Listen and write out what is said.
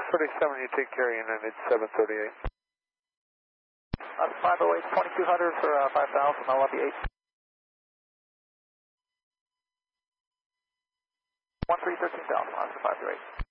37, you take care, United 738. That's 508, 2200 for 5000, I'll love you 8. 13, 13,000, that's for 528.